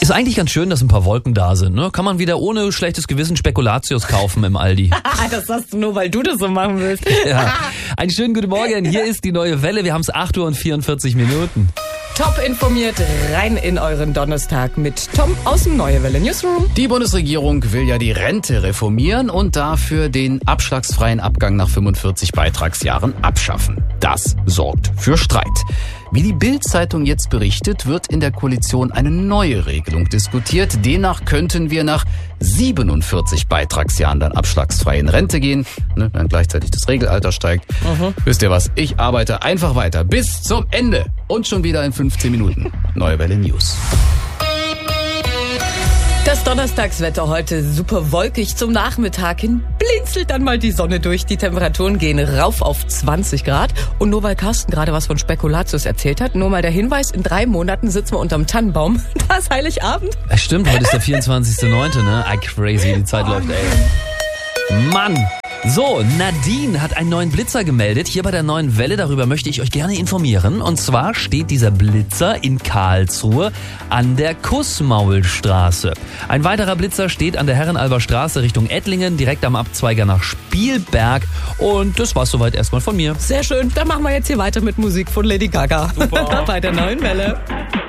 Ist eigentlich ganz schön, dass ein paar Wolken da sind, ne? Kann man wieder ohne schlechtes Gewissen Spekulatius kaufen im Aldi. Das hast du nur, weil du das so machen willst. Ja. Einen schönen guten Morgen. Hier ist die neue Welle. Wir haben es 8:44 Minuten. Top informiert, rein in euren Donnerstag mit Tom aus dem Neue Welle Newsroom. Die Bundesregierung will ja die Rente reformieren und dafür den abschlagsfreien Abgang nach 45 Beitragsjahren abschaffen. Das sorgt für Streit. Wie die Bild-Zeitung jetzt berichtet, wird in der Koalition eine neue Regelung diskutiert. Demnach könnten wir nach 47 Beitragsjahren dann abschlagsfrei in Rente gehen, wenn gleichzeitig das Regelalter steigt. Wisst ihr was? Ich arbeite einfach weiter bis zum Ende und schon wieder in 15 Minuten. Neue Welle News. Das Donnerstagswetter heute super wolkig. Zum Nachmittag hin blinzelt dann mal die Sonne durch. Die Temperaturen gehen rauf auf 20 Grad. Und nur weil Carsten gerade was von Spekulatius erzählt hat, nur mal der Hinweis, in 3 Monaten sitzen wir unterm Tannenbaum. Da ist Heiligabend. Stimmt, heute ist der 24.09., ne? Crazy, die Zeit läuft, ey. Mann! So, Nadine hat einen neuen Blitzer gemeldet. Hier bei der neuen Welle, darüber möchte ich euch gerne informieren. Und zwar steht dieser Blitzer in Karlsruhe an der Kussmaulstraße. Ein weiterer Blitzer steht an der Herrenalber Straße Richtung Ettlingen, direkt am Abzweiger nach Spielberg. Und das war's soweit erstmal von mir. Sehr schön, dann machen wir jetzt hier weiter mit Musik von Lady Gaga. Super. Bei der neuen Welle.